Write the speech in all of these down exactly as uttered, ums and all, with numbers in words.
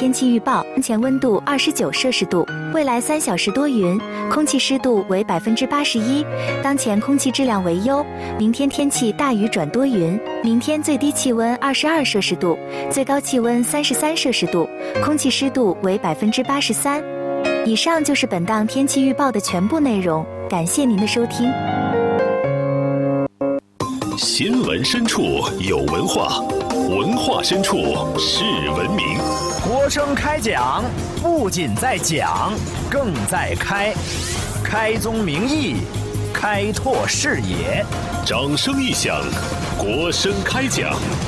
天气预报：当前温度二十九摄氏度，未来三小时多云，空气湿度为百分之八十一。当前空气质量为优。明天天气大雨转多云，明天最低气温二十二摄氏度，最高气温三十三摄氏度，空气湿度为百分之八十三。以上就是本档天气预报的全部内容，感谢您的收听。 新闻深处有文化，文化深处是文明。 国声开讲，不仅在讲，更在开，开宗明义，开拓视野。 掌声一响，国声开讲。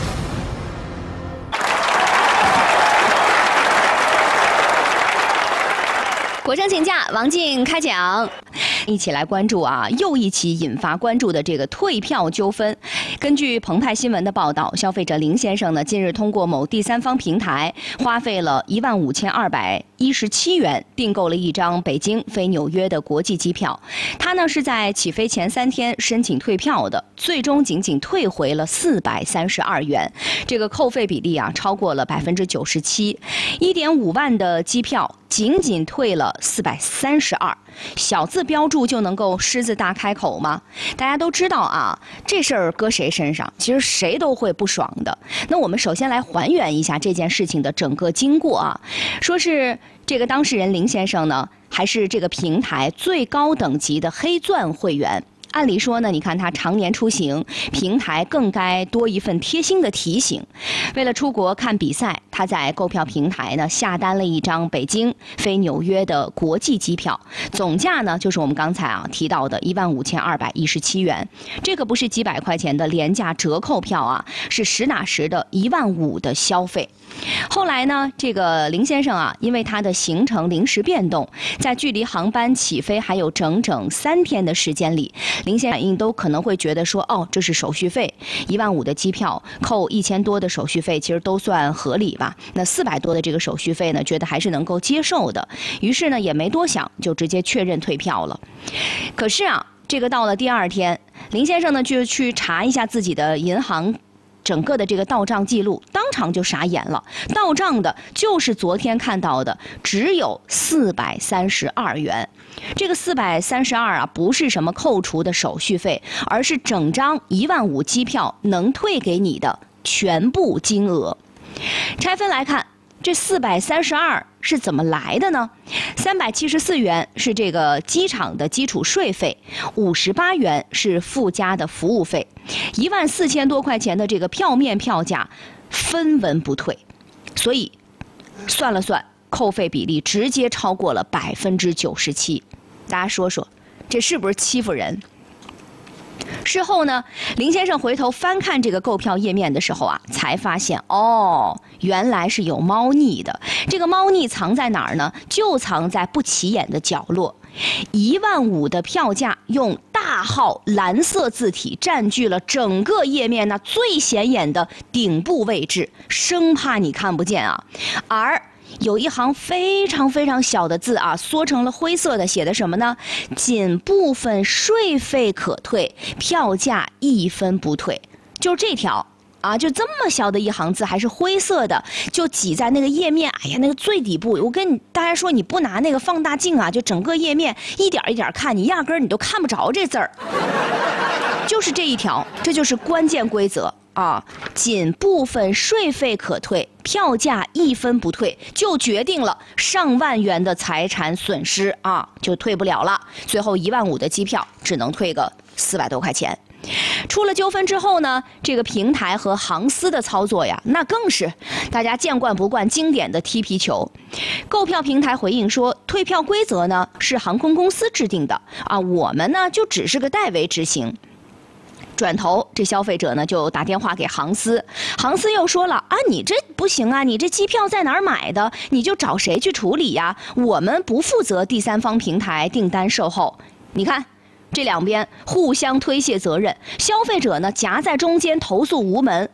国声请假，王静开讲。一起来关注啊，又一起引发关注的这个退票纠纷。根据澎湃新闻的报道，消费者林先生呢，近日通过某第三方平台，花费了一万五千二百一十七元订购了一张北京飞纽约的国际机票。他呢是在起飞前三天申请退票的，最终仅仅退回了四百三十二元，这个扣费比例啊超过了百分之九十七，一点五万的机票仅仅退了四百三十二。小字标注就能够狮子大开口吗？大家都知道啊，这事儿搁谁身上，其实谁都会不爽的。那我们首先来还原一下这件事情的整个经过啊，说是这个当事人林先生呢，还是这个平台最高等级的黑钻会员。按理说呢，你看他常年出行，平台更该多一份贴心的提醒。为了出国看比赛，他在购票平台呢下单了一张北京飞纽约的国际机票，总价呢就是我们刚才啊提到的一万五千二百一十七元。这个不是几百块钱的廉价折扣票啊，是实打实的一万五的消费。后来呢，这个林先生啊，因为他的行程临时变动，在距离航班起飞还有整整三天的时间里，林先生反应都可能会觉得说，哦，这是手续费，一万五的机票扣一千多的手续费，其实都算合理吧。那四百多的这个手续费呢，觉得还是能够接受的。于是呢，也没多想，就直接确认退票了。可是啊，这个到了第二天，林先生呢就去查一下自己的银行整个的这个到账记录，当场就傻眼了。到账的就是昨天看到的，只有四百三十二元。这个四百三十二啊，不是什么扣除的手续费，而是整张一万五机票能退给你的全部金额。拆分来看，这四百三十二是怎么来的呢？三百七十四元是这个机场的基础税费，五十八元是附加的服务费，一万四千多块钱的这个票面票价分文不退，所以算了算，扣费比例直接超过了百分之九十七。大家说说，这是不是欺负人？事后呢，林先生回头翻看这个购票页面的时候啊，才发现哦，原来是有猫腻的。这个猫腻藏在哪儿呢？就藏在不起眼的角落。一万五的票价用大号蓝色字体占据了整个页面那最显眼的顶部位置，生怕你看不见啊。而有一行非常非常小的字啊，缩成了灰色的，写的什么呢？仅部分税费可退，票价一分不退。就这条啊，就这么小的一行字，还是灰色的，就挤在那个页面，哎呀，那个最底部。我跟大家说，你不拿那个放大镜啊，就整个页面一点一点看，你压根儿你都看不着这字儿。就是这一条，这就是关键规则。啊，仅部分税费可退，票价一分不退，就决定了上万元的财产损失啊，就退不了了。最后一万五的机票只能退个四百多块钱。出了纠纷之后呢，这个平台和航司的操作呀，那更是大家见惯不惯经典的踢皮球。购票平台回应说，退票规则呢是航空公司制定的啊，我们呢就只是个代为执行。转头，这消费者呢就打电话给航司，航司又说了啊，你这不行啊，你这机票在哪儿买的，你就找谁去处理呀？我们不负责第三方平台订单售后。你看，这两边互相推卸责任，消费者呢夹在中间投诉无门，